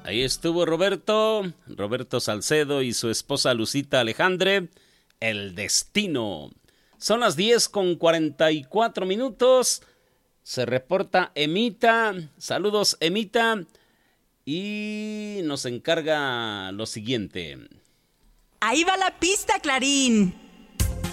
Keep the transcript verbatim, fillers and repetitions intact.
Ahí estuvo Roberto, Roberto Salcedo y su esposa Lucita Alejandre, El Destino. Son las diez con cuarenta y cuatro minutos. Se reporta Emita. Saludos, Emita. Y nos encarga lo siguiente. Ahí va la pista, Clarín.